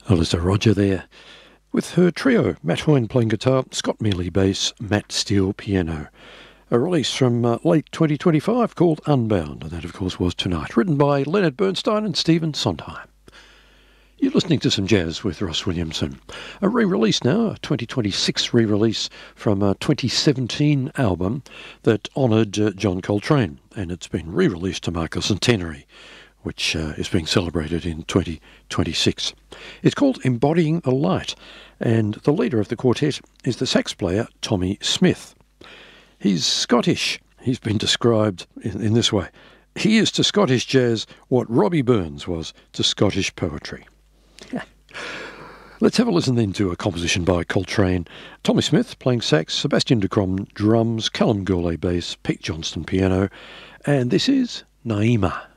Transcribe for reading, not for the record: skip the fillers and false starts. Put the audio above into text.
Alyssa Roger there, with her trio, Matt Hoyne playing guitar, Scott Mealy bass, Matt Steele piano. A release from late 2025 called Unbound, and that of course was Tonight, written by Leonard Bernstein and Stephen Sondheim. You're listening to some jazz with Ross Williamson. A re-release now, a 2026 re-release from a 2017 album that honoured John Coltrane, and it's been re-released to mark a centenary, which is being celebrated in 2026. It's called Embodying the Light, and the leader of the quartet is the sax player Tommy Smith. He's Scottish. He's been described in this way. He is to Scottish jazz what Robbie Burns was to Scottish poetry. Let's have a listen then to a composition by Coltrane. Tommy Smith playing sax, Sebastian Ducrom drums, Callum Gourlay bass, Pete Johnston piano, and this is Naima.